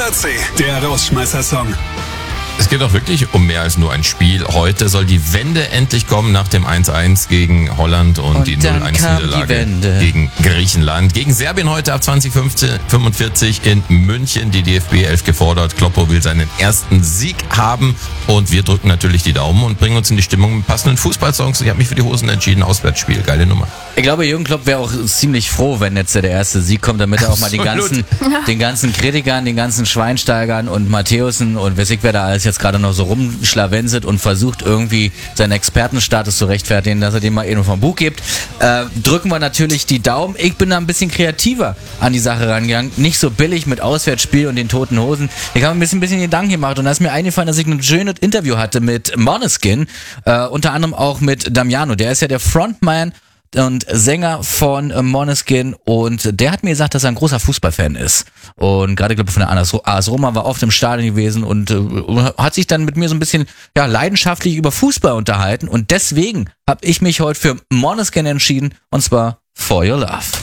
Übersee, der Rausschmeißer-Song. Es geht doch wirklich um mehr als nur ein Spiel. Heute soll die Wende endlich kommen nach dem 1-1 gegen Holland und die 0-1-Niederlage gegen Griechenland. Gegen Serbien heute ab 20:45 in München. Die DFB 11 gefordert. Kloppo will seinen ersten Sieg haben und wir drücken natürlich die Daumen und bringen uns in die Stimmung mit passenden Fußballsongs. Ich habe mich für die Hosen entschieden. Auswärtsspiel, geile Nummer. Ich glaube, Jürgen Klopp wäre auch ziemlich froh, wenn jetzt der erste Sieg kommt, damit er auch mal den ganzen Kritikern, den ganzen Schweinsteigern und Matthäusen und weiß ich, wer da alles jetzt gerade noch so rumschlawenselt und versucht irgendwie seinen Expertenstatus zu rechtfertigen, dass er dem mal eben vom Buch gibt. Drücken wir natürlich die Daumen. Ich bin da ein bisschen kreativer an die Sache rangegangen. Nicht so billig mit Auswärtsspiel und den toten Hosen. Ich habe mir ein bisschen Gedanken gemacht und da ist mir eingefallen, dass ich ein schönes Interview hatte mit Måneskin, unter anderem auch mit Damiano. Der ist ja der Frontman und Sänger von Måneskin und der hat mir gesagt, dass er ein großer Fußballfan ist und gerade, glaube ich, von der AS Roma war oft im Stadion gewesen und hat sich dann mit mir so ein bisschen leidenschaftlich über Fußball unterhalten und deswegen habe ich mich heute für Måneskin entschieden und zwar For Your Love.